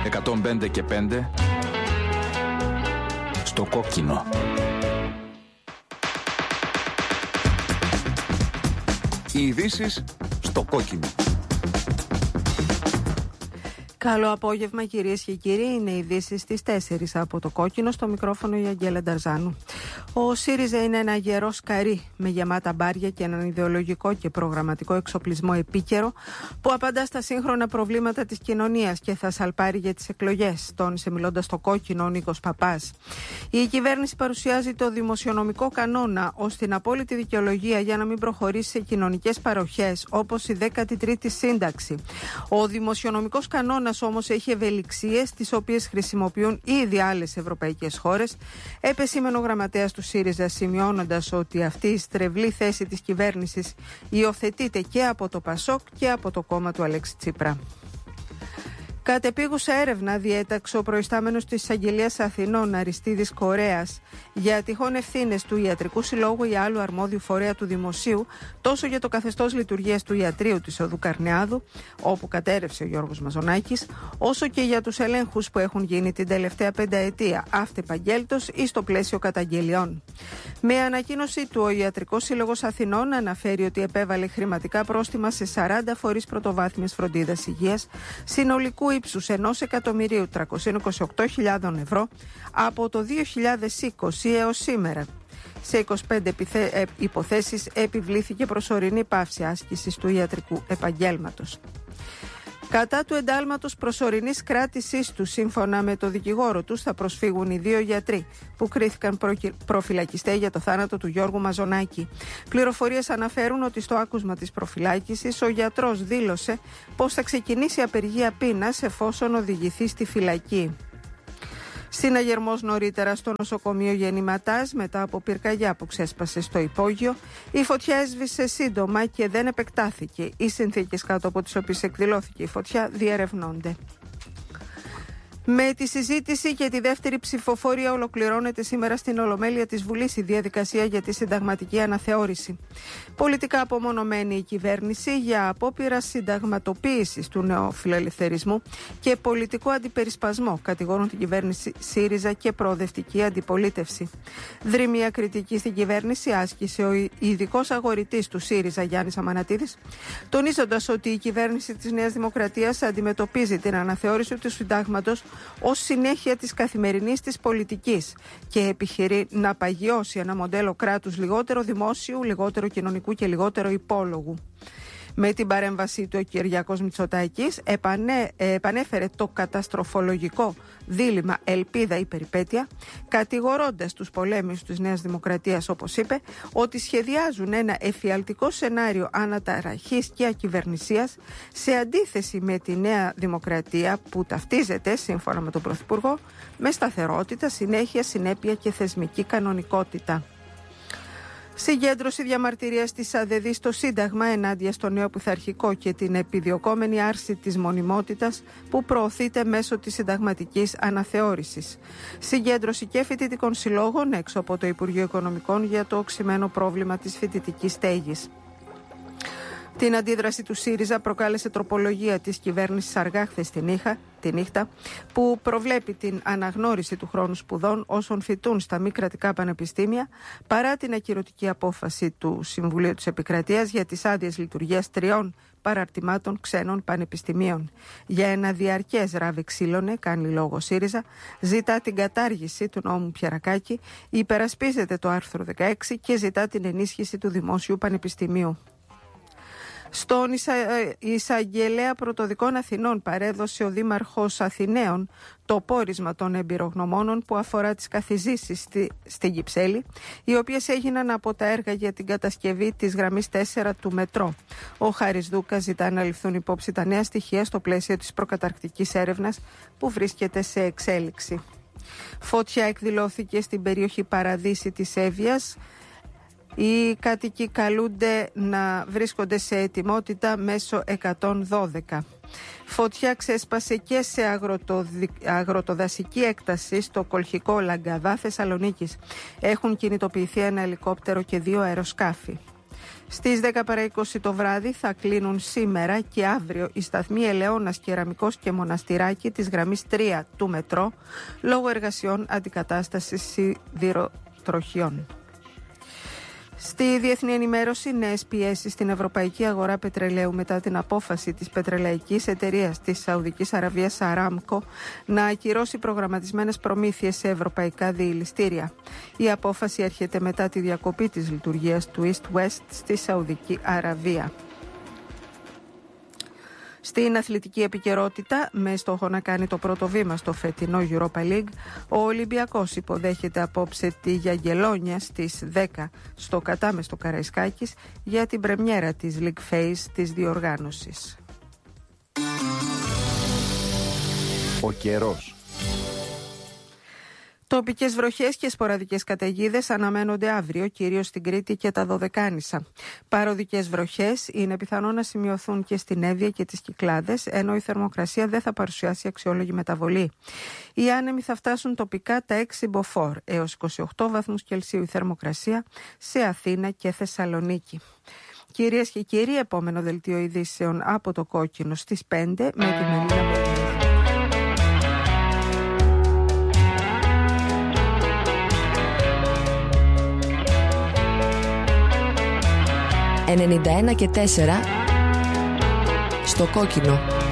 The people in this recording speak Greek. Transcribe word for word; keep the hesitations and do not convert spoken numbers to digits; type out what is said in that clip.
εκατόν πέντε και πέντε στο κόκκινο. Οι ειδήσεις στο κόκκινο. Καλό απόγευμα κυρίες και κύριοι, είναι οι ειδήσεις στις τέσσερις από το κόκκινο, στο μικρόφωνο η Αγγέλα Νταρζάνου. Ο ΣΥΡΙΖΑ είναι ένα γερό σκαρί με γεμάτα μπάρια και έναν ιδεολογικό και προγραμματικό εξοπλισμό επίκαιρο που απαντά στα σύγχρονα προβλήματα της κοινωνίας και θα σαλπάρει για τις εκλογές, τόνισε μιλώντας στο κόκκινο ο Νίκος Παπάς. Η κυβέρνηση παρουσιάζει το δημοσιονομικό κανόνα ως την απόλυτη δικαιολογία για να μην προχωρήσει σε κοινωνικές παροχές όπως η δέκατη τρίτη σύνταξη. Ο δημοσιονομικός κανόνας όμως έχει ευελιξίες τις οποίες χρησιμοποιούν ήδη άλλες ευρωπαϊκές χώρες, επεσήμενε ο γραμματέας του ΣΥΡΙΖΑ, σημειώνοντας ότι αυτή η στρεβλή θέση της κυβέρνησης υιοθετείται και από το ΠΑΣΟΚ και από το κόμμα του Αλέξη Τσίπρα. Κατεπίγουσα έρευνα διέταξε ο προϊστάμενος της Εισαγγελίας Αθηνών, Αριστίδης Κορέας, για τυχόν ευθύνες του Ιατρικού Συλλόγου ή άλλου αρμόδιου φορέα του Δημοσίου, τόσο για το καθεστώς λειτουργίας του Ιατρείου της Οδού Καρνεάδου, όπου κατέρευσε ο Γιώργος Μαζονάκης, όσο και για τους ελέγχους που έχουν γίνει την τελευταία πενταετία, αυτεπαγγέλτος ή στο πλαίσιο καταγγελιών. Με ανακοίνωσή του, ο Ιατρικός Σύλλογος Αθηνών αναφέρει ότι επέβαλε χρηματικά πρόστιμα σε σαράντα φορείς πρωτοβάθμιας φροντίδας υγείας, συνολικού ύψους ενός εκατομμυρίου τριακόσιες είκοσι οκτώ χιλιάδες ευρώ από το δύο χιλιάδες είκοσι έως σήμερα. Σε είκοσι πέντε επιθε... υποθέσεις επιβλήθηκε προσωρινή πάυση άσκησης του ιατρικού επαγγέλματος. Κατά του εντάλματος προσωρινής κράτησής του, σύμφωνα με το δικηγόρο τους, θα προσφύγουν οι δύο γιατροί που κρίθηκαν προ... προφυλακιστέ για το θάνατο του Γιώργου Μαζονάκη. Πληροφορίες αναφέρουν ότι στο άκουσμα της προφυλάκησης ο γιατρός δήλωσε πως θα ξεκινήσει απεργία πείνας εφόσον οδηγηθεί στη φυλακή. Συναγερμός νωρίτερα στο νοσοκομείο Γεννηματάς μετά από πυρκαγιά που ξέσπασε στο υπόγειο. Η φωτιά έσβησε σύντομα και δεν επεκτάθηκε. Οι συνθήκες κάτω από τις οποίες εκδηλώθηκε η φωτιά διερευνώνται. Με τη συζήτηση και τη δεύτερη ψηφοφορία ολοκληρώνεται σήμερα στην Ολομέλεια της Βουλής η διαδικασία για τη συνταγματική αναθεώρηση. Πολιτικά απομονωμένη η κυβέρνηση για απόπειρα συνταγματοποίησης του νεοφιλελευθερισμού και πολιτικό αντιπερισπασμό, κατηγορούν την κυβέρνηση ΣΥΡΙΖΑ και προοδευτική αντιπολίτευση. Δρυμία κριτική στην κυβέρνηση άσκησε ο ειδικός αγορητής του ΣΥΡΙΖΑ Γιάννης Αμανατίδης, τονίζοντας ότι η κυβέρνηση της Νέας Δημοκρατίας αντιμετωπίζει την αναθεώρηση του συντάγματος ως συνέχεια της καθημερινής της πολιτικής και επιχειρεί να παγιώσει ένα μοντέλο κράτους λιγότερο δημόσιου, λιγότερο κοινωνικού και λιγότερο υπόλογου. Με την παρέμβασή του ο Κυριάκος Μητσοτάκης επανέ, επανέφερε το καταστροφολογικό δίλημμα ελπίδα ή περιπέτεια, κατηγορώντας τους πολέμιους της Νέας Δημοκρατίας, όπως είπε, ότι σχεδιάζουν ένα εφιαλτικό σενάριο αναταραχής και ακυβερνησίας, σε αντίθεση με τη Νέα Δημοκρατία που ταυτίζεται, σύμφωνα με τον Πρωθυπουργό, με σταθερότητα, συνέχεια, συνέπεια και θεσμική κανονικότητα. Συγκέντρωση διαμαρτυρίας της ΑΔΕΔΗ στο Σύνταγμα ενάντια στο νέο πειθαρχικό και την επιδιωκόμενη άρση της μονιμότητας που προωθείται μέσω της συνταγματικής αναθεώρησης. Συγκέντρωση και φοιτητικών συλλόγων έξω από το Υπουργείο Οικονομικών για το οξυμένο πρόβλημα της φοιτητικής στέγης. Την αντίδραση του ΣΥΡΙΖΑ προκάλεσε τροπολογία της κυβέρνησης αργά χθες τη νύχτα, που προβλέπει την αναγνώριση του χρόνου σπουδών όσων φοιτούν στα μη κρατικά πανεπιστήμια, παρά την ακυρωτική απόφαση του Συμβουλίου της Επικρατείας για τις άδειες λειτουργίας τριών παραρτημάτων ξένων πανεπιστημίων. Για ένα διαρκές ράβει ξύλωνε, κάνει λόγο ΣΥΡΙΖΑ, ζητά την κατάργηση του νόμου Πιερακάκη, υπερασπίζεται το άρθρο δεκαέξι και ζητά την ενίσχυση του Δημόσιου Πανεπιστημίου. Στον Εισαγγελέα Πρωτοδικών Αθηνών παρέδωσε ο Δήμαρχος Αθηναίων το πόρισμα των εμπειρογνωμόνων που αφορά τις καθιζήσεις στη, στη Κυψέλη, οι οποίες έγιναν από τα έργα για την κατασκευή της γραμμής τέσσερα του μετρό. Ο Χάρης Δούκας ζητά να ληφθούν υπόψη τα νέα στοιχεία στο πλαίσιο της προκαταρκτικής έρευνας που βρίσκεται σε εξέλιξη. Φωτιά εκδηλώθηκε στην περιοχή Παραδείσι της Εύβοιας. Οι κάτοικοι καλούνται να βρίσκονται σε ετοιμότητα μέσω εκατόν δώδεκα. Φωτιά ξέσπασε και σε αγροτοδι... αγροτοδασική έκταση στο κολχικό Λαγκαδά Θεσσαλονίκης. Έχουν κινητοποιηθεί ένα ελικόπτερο και δύο αεροσκάφη. Στις δέκα παρά είκοσι το βράδυ θα κλείνουν σήμερα και αύριο οι σταθμοί Ελαιώνας, Κεραμικός και Μοναστηράκι της γραμμής τρία του μετρό λόγω εργασιών αντικατάστασης σιδηροτροχιών. Στη διεθνή ενημέρωση, νέες πιέσεις στην ευρωπαϊκή αγορά πετρελαίου μετά την απόφαση της πετρελαϊκής εταιρείας της Σαουδικής Αραβίας Αράμκο να ακυρώσει προγραμματισμένες προμήθειες σε ευρωπαϊκά διηλιστήρια. Η απόφαση έρχεται μετά τη διακοπή της λειτουργίας του East West στη Σαουδική Αραβία. Στην αθλητική επικαιρότητα, με στόχο να κάνει το πρώτο βήμα στο φετινό Europa League, ο Ολυμπιακός υποδέχεται απόψε τη Γιαγγελόνια στις δέκα στο κατάμεστο Καραϊσκάκης για την πρεμιέρα της League Phase της διοργάνωσης. Ο καιρός. Τοπικές βροχές και σποραδικές καταιγίδες αναμένονται αύριο, κυρίως στην Κρήτη και τα Δωδεκάνησα. Παροδικές βροχές είναι πιθανό να σημειωθούν και στην Εύβοια και τις Κυκλάδες, ενώ η θερμοκρασία δεν θα παρουσιάσει αξιόλογη μεταβολή. Οι άνεμοι θα φτάσουν τοπικά τα έξι μποφόρ έως είκοσι οκτώ βαθμούς Κελσίου η θερμοκρασία σε Αθήνα και Θεσσαλονίκη. Κυρίες και κύριοι, επόμενο δελτίο ειδήσεων από το Κόκκινο στις πέντε με τη Μελίνα Βελίζη. ενενήντα ένα και τέσσερα στο Κόκκινο.